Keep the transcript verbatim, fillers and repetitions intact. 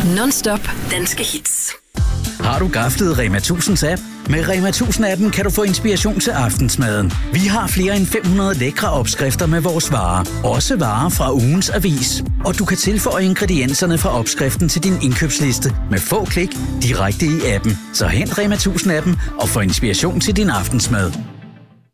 Non-stop danske hits. Har du gaflet Rema tusinds app? Med Rema tusind-appen kan du få inspiration til aftensmaden. Vi har flere end fem hundrede lækre opskrifter med vores varer. Også varer fra ugens avis. Og du kan tilføje ingredienserne fra opskriften til din indkøbsliste med få klik direkte i appen. Så hent Rema tusind-appen og få inspiration til din aftensmad.